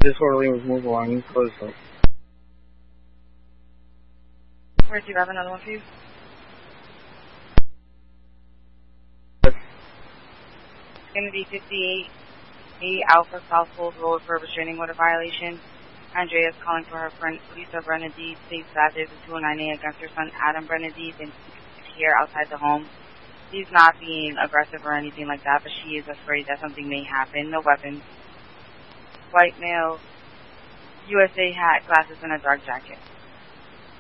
Disorderly removal on East Coast. Where do you have another one for you? Yes. It's going to be 58 Alpha South Fold Road for a restraining order violation. Andrea is calling for her friend Lisa Brenadine, states that there's a 209A against her son Adam Brenadine and here outside the home. He's not being aggressive or anything like that, but she is afraid that something may happen. No weapons. White male, USA hat, glasses, and a dark jacket.